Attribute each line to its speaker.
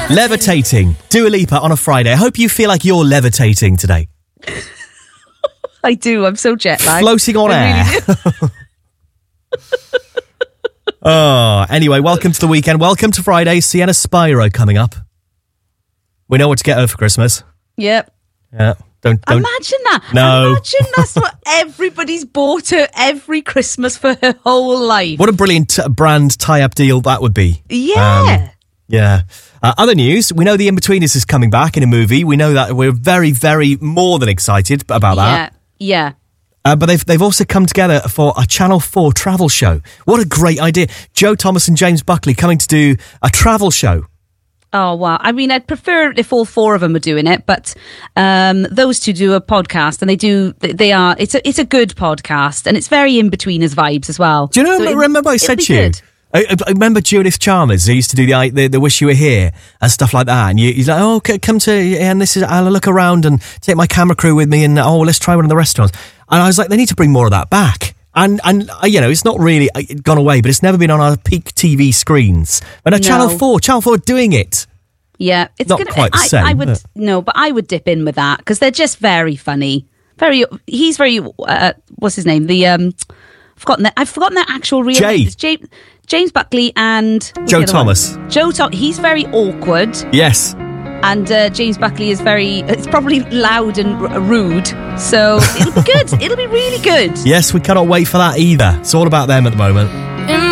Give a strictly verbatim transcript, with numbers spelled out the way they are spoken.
Speaker 1: Levitating. Dua Lipa on a Friday. I hope you feel like you're levitating today.
Speaker 2: I do. I'm so jet lagged.
Speaker 1: Floating on
Speaker 2: I
Speaker 1: air.
Speaker 2: Really
Speaker 1: Oh, anyway, welcome to the weekend. Welcome to Friday. Sienna Spyro coming up. We know what to get her for Christmas.
Speaker 2: Yep.
Speaker 1: Yeah. Don't, don't.
Speaker 2: Imagine that.
Speaker 1: No.
Speaker 2: Imagine that's what everybody's bought her every Christmas for her whole life.
Speaker 1: What a brilliant t- brand tie-up deal that would be.
Speaker 2: Yeah.
Speaker 1: Um, yeah. Uh, other news, we know The In-Betweeners is coming back in a movie. We know that. We're very, very more than excited about that.
Speaker 2: Yeah. Yeah.
Speaker 1: Uh, but they've they've also come together for a Channel four travel show. What a great idea. Joe Thomas and James Buckley coming to do a travel show.
Speaker 2: Oh, wow. I mean, I'd prefer if all four of them were doing it, but um, those two do a podcast and they do, they are, it's a, it's a good podcast and it's very In-Betweeners vibes as well.
Speaker 1: Do you know,
Speaker 2: So
Speaker 1: remember I said to you?
Speaker 2: good.
Speaker 1: I, I remember Judith Chalmers, who used to do the, the the Wish You Were Here and stuff like that. And you, he's like, oh, c- come to, and this is, I'll look around and take my camera crew with me and, oh, let's try one of the restaurants. And I was like, they need to bring more of that back. And, and uh, you know, it's not really gone away, but it's never been on our peak T V screens. But now
Speaker 2: No.
Speaker 1: Channel four, Channel four are doing it.
Speaker 2: Yeah. It's
Speaker 1: Not
Speaker 2: gonna,
Speaker 1: quite the
Speaker 2: I,
Speaker 1: same,
Speaker 2: I would,
Speaker 1: but-
Speaker 2: no, but I would dip in with that because they're just very funny. Very, he's very, uh, what's his name? The, um, I've forgotten that, I've forgotten their actual real
Speaker 1: Jay.
Speaker 2: name. It's James, James Buckley and what's
Speaker 1: Joe
Speaker 2: the other
Speaker 1: Thomas.
Speaker 2: one? Joe Thomas. He's very awkward.
Speaker 1: Yes.
Speaker 2: And uh, James Buckley is very, it's probably loud and r- rude. So it'll be good. It'll be really good.
Speaker 1: Yes, we cannot wait for that either. It's all about them at the moment.